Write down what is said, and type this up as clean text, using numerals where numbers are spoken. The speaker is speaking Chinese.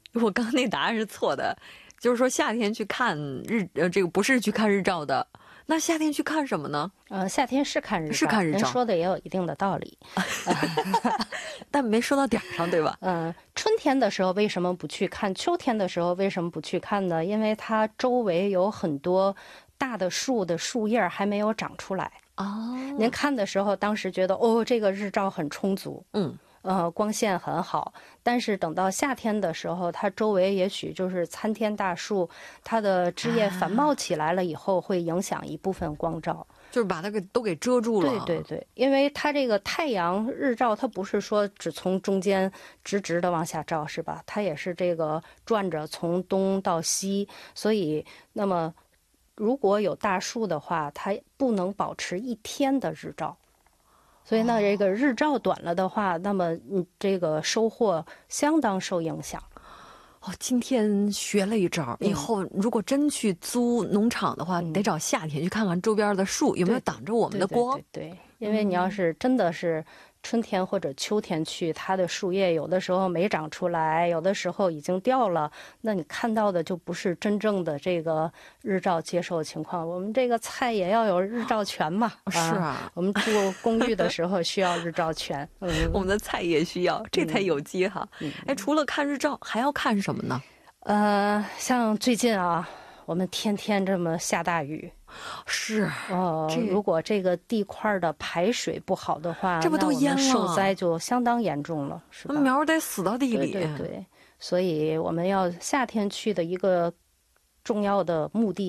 我刚刚那答案是错的，就是说夏天去看这个不是去看日照的。那夏天去看什么呢？ 夏天是看日照， 是看日照， 人说的也有一定的道理， 但没说到点上，对吧？ 春天的时候为什么不去看？秋天的时候为什么不去看呢？因为它周围有很多大的树的树叶还没有长出来。您看的时候，当时觉得这个日照很充足，光线很好，但是等到夏天的时候，它周围也许就是参天大树，它的枝叶繁茂起来了以后，会影响一部分光照， 就是把它都给遮住了。 对对对，因为它这个太阳日照，它不是说只从中间直直的往下照，是吧？它也是这个转着从东到西，所以那么如果有大树的话，它不能保持一天的日照。所以呢，这个日照短了的话，那么这个收获相当受影响。 今天学了一招，以后如果真去租农场的话，得找夏天去看看周边的树有没有挡着我们的光。 对，因为你要是真的是春天或者秋天去，它的树叶有的时候没长出来，有的时候已经掉了，那你看到的就不是真正的这个日照接受情况。我们这个菜也要有日照权嘛， 是啊， 我们住公寓的时候需要日照权， 我们的菜也需要，这才有机哈。除了看日照，还要看什么呢？ 像最近我们天天这么下大雨， 是如果这个地块的排水不好的话， 这不都淹了， 受灾就相当严重了，是吧？ 苗得死到地里。 对，所以我们要夏天去的一个重要的目的